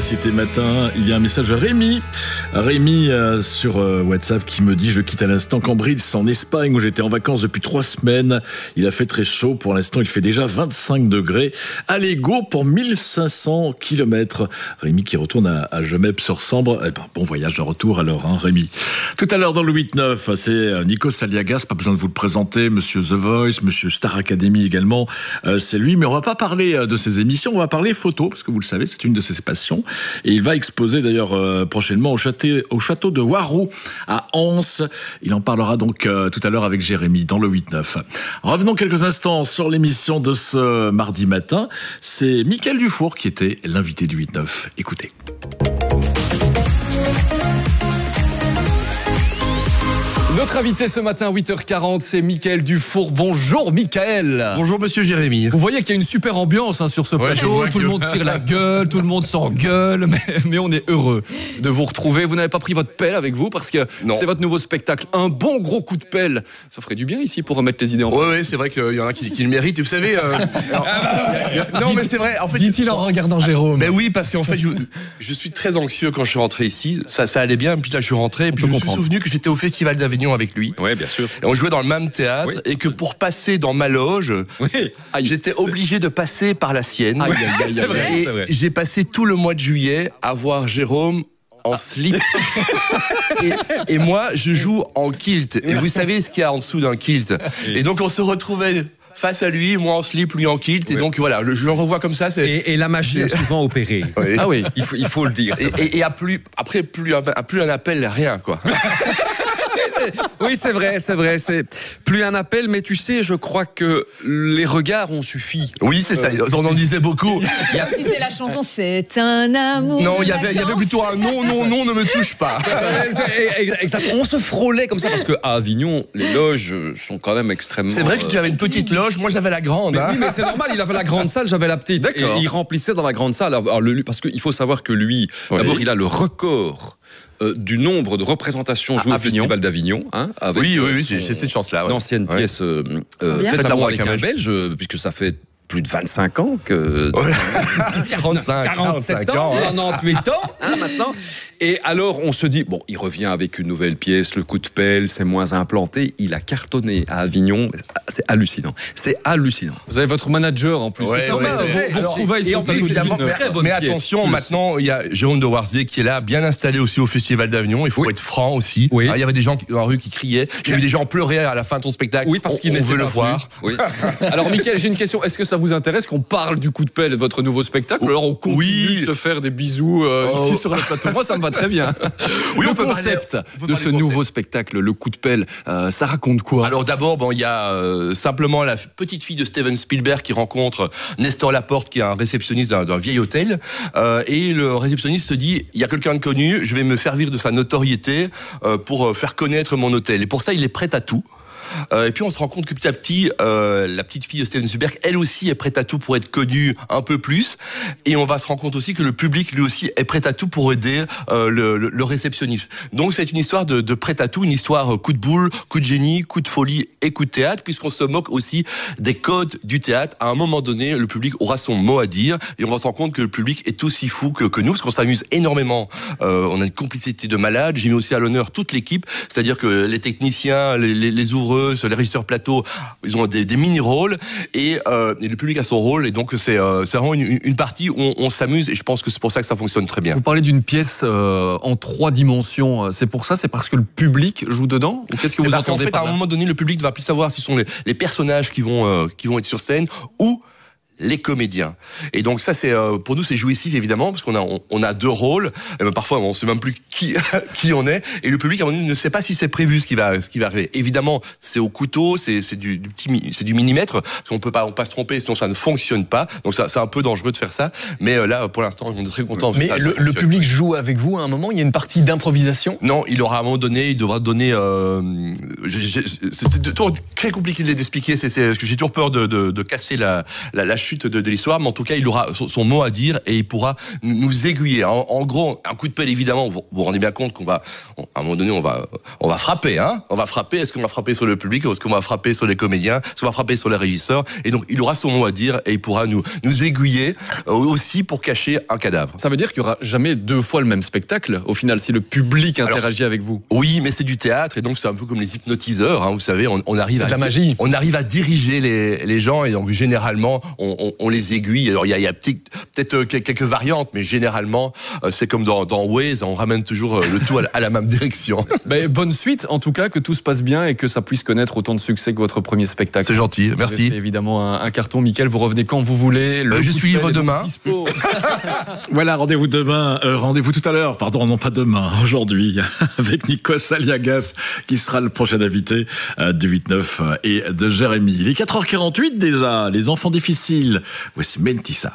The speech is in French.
Cité Matin. Il y a un message à Rémi. Rémi sur WhatsApp qui me dit: je quitte à l'instant Cambridge en Espagne où j'étais en vacances depuis 3 semaines. Il a fait très chaud. Pour l'instant, il fait déjà 25 degrés. Allez, go pour 1500 km. Rémi qui retourne à Gemep-sur-Sambre. Eh ben, bon voyage de retour alors, hein, Rémi. Tout à l'heure dans le 8-9, c'est Nikos Aliagas. Pas besoin de vous le présenter. Monsieur The Voice, Monsieur Star Academy également. C'est lui. Mais on va pas parler de ses émissions. On va parler photo parce que vous le savez, c'est une de ses passions. Et il va exposer d'ailleurs prochainement au château de Warroux à Anse. Il en parlera donc tout à l'heure avec Jérémy dans le 8-9. Revenons quelques instants sur l'émission de ce mardi matin. C'est Mickaël Dufour qui était l'invité du 8-9. Écoutez. Notre invité ce matin à 8h40, c'est Mickaël Dufour. Bonjour Mickaël. Bonjour monsieur Jérémy. Vous voyez qu'il y a une super ambiance sur ce plateau. Tout le monde tire la gueule, tout le monde s'engueule, mais on est heureux de vous retrouver. Vous n'avez pas pris votre pelle avec vous parce que c'est votre nouveau spectacle. Un bon gros coup de pelle. Ça ferait du bien ici pour remettre les idées en place. Oui, c'est vrai qu'il y en a qui le méritent. Et vous savez... non, mais c'est vrai. En fait, dit-il en regardant Jérôme. Ben oui, parce qu'en fait, je suis très anxieux quand je suis rentré ici. Ça allait bien, puis là, je suis rentré. Et puis je me suis souvenu que j'étais au Festival d'Avignon avec lui. Oui, bien sûr. Et on jouait dans le même théâtre. Oui. Et que pour passer dans ma loge, j'étais obligé de passer par la sienne. C'est vrai. J'ai passé tout le mois de juillet à voir Jérôme en slip. et moi, je joue en kilt. Et vous savez ce qu'il y a en dessous d'un kilt. Et donc, on se retrouvait face à lui, moi en slip, lui en kilt. Et donc, voilà, je le revois comme ça. Et la machine a souvent opéré. Oui. Ah oui, il faut le dire. Et après, plus un appel, rien, quoi. Oui, c'est vrai. C'est plus un appel, mais tu sais, je crois que les regards ont suffi. Oui, c'est ça. On en disait beaucoup. Tu sais, la chanson, c'est un amour. Non, il y avait plutôt un non, ne me touche pas. Exactement. On se frôlait comme ça parce qu'à Avignon, les loges sont quand même extrêmement. C'est vrai que tu avais une petite loge, moi j'avais la grande. Oui, mais c'est normal, il avait la grande salle, j'avais la petite. Et il remplissait dans la grande salle. Alors, parce qu'il faut savoir que lui, d'abord, il a le record du nombre de représentations jouées au Festival d'Avignon. Avec oui, j'ai cette chance-là. Une ancienne pièce faite l'amour avec un Belge, puisque ça fait plus de 25 ans que... 47 ans, 98 ans maintenant. Et alors, on se dit, bon, il revient avec une nouvelle pièce, le coup de pelle, c'est moins implanté. Il a cartonné à Avignon. C'est hallucinant. C'est hallucinant. Vous avez votre manager en plus. Ouais, c'est ça, vous retrouvaient et en plus, évidemment, mais attention, maintenant, il y a Jérôme de Warzé qui est là, bien installé aussi au Festival d'Avignon. Il faut être franc aussi. Oui. Il y avait des gens dans la rue qui criaient. J'ai vu des gens pleurer à la fin de ton spectacle. Oui, parce qu'il veut le voir. Oui. Alors, Mickaël, j'ai une question. Est-ce que ça vous intéresse qu'on parle du coup de pelle de votre nouveau spectacle? Alors, on continue de se faire des bisous ici sur le plateau. Moi, ça me va très bien. Oui, le concept de ce nouveau spectacle, le coup de pelle, ça raconte quoi? Alors d'abord, il y a simplement la petite fille de Steven Spielberg qui rencontre Nestor Laporte, qui est un réceptionniste d'un vieil hôtel, et le réceptionniste se dit, il y a quelqu'un de connu, je vais me servir de sa notoriété pour faire connaître mon hôtel. Et pour ça, il est prêt à tout. Et puis on se rend compte que petit à petit, la petite fille de Steven Spielberg, elle aussi est prête à tout pour être connue un peu plus. Et on va se rendre compte aussi que le public, lui aussi, est prêt à tout pour aider le réceptionniste. Donc c'est une histoire de prêt à tout, une histoire coup de boule, coup de génie, coup de folie et coup de théâtre, puisqu'on se moque aussi des codes du théâtre. À un moment donné, le public aura son mot à dire, et on va se rendre compte que le public est aussi fou que nous, parce qu'on s'amuse énormément. On a une complicité de malade. J'ai mis aussi à l'honneur toute l'équipe, c'est-à-dire que les techniciens, les ouvreux, les régisseurs plateau, ils ont des mini-rôles et le public a son rôle, et donc c'est vraiment une partie où on s'amuse, et je pense que c'est pour ça que ça fonctionne très bien. Vous parlez d'une pièce en 3 dimensions, c'est pour ça, c'est parce que le public joue dedans, ou qu'est-ce que vous parce qu'en entendez fait, à un moment donné, le public ne va plus savoir si ce sont les personnages qui vont être sur scène ou les comédiens. Et donc ça, c'est pour nous, c'est jouissif évidemment, parce qu'on a 2 rôles. Et ben, parfois, on sait même plus qui on est, et le public à un moment donné ne sait pas si c'est prévu ce qui va arriver. Évidemment, c'est au couteau, c'est du millimètre, parce qu'on peut pas se tromper, sinon ça ne fonctionne pas. Donc c'est un peu dangereux de faire ça. Mais là, pour l'instant, on est très contents. Mais le public joue avec vous à un moment. Il y a une partie d'improvisation. Non, il aura à un moment donné, il devra donner. C'est toujours très compliqué d'expliquer. C'est parce que j'ai toujours peur de casser la chute. chute de l'histoire, mais en tout cas, il aura son mot à dire et il pourra nous aiguiller. En gros, un coup de pelle, évidemment, vous vous rendez bien compte à un moment donné, on va frapper, hein. On va frapper. Est-ce qu'on va frapper sur le public? Est-ce qu'on va frapper sur les comédiens? Est-ce qu'on va frapper sur les régisseurs? Et donc, il aura son mot à dire et il pourra nous aiguiller aussi pour cacher un cadavre. Ça veut dire qu'il n'y aura jamais 2 fois le même spectacle, au final, si le public interagit avec vous? Oui, mais c'est du théâtre et donc c'est un peu comme les hypnotiseurs, hein. Vous savez, on arrive la magie. On arrive à diriger les gens et donc généralement, on les aiguille. Alors, il y a peut-être quelques variantes, mais généralement, c'est comme dans Waze, on ramène toujours le tout à la même direction. Bonne suite, en tout cas, que tout se passe bien et que ça puisse connaître autant de succès que votre premier spectacle. C'est gentil, merci. Évidemment, un carton. Mickaël, vous revenez quand vous voulez. Je suis libre demain. Voilà, rendez-vous demain, rendez-vous tout à l'heure, pardon, non pas demain, aujourd'hui, avec Nikos Aliagas, qui sera le prochain invité du 8-9 et de Jérémy. Il est 4h48 déjà, les enfants difficiles. Voici Mentissa.